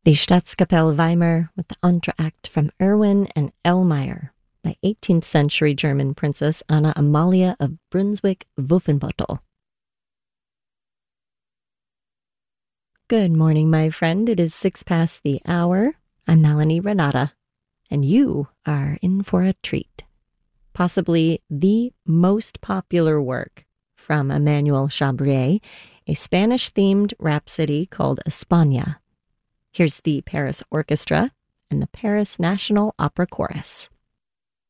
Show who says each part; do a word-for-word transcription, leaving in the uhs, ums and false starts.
Speaker 1: The Staatskapelle Weimar with the entr'acte from Erwin and Ellmeyer by eighteenth century German Princess Anna Amalia of Brunswick-Wolfenbüttel. Good morning, my friend. It is six past the hour. I'm Melanie Renata, and you are in for a treat. Possibly the most popular work from Emmanuel Chabrier, a Spanish-themed rhapsody called España. Here's the Paris Orchestra and the Paris National Opera Chorus.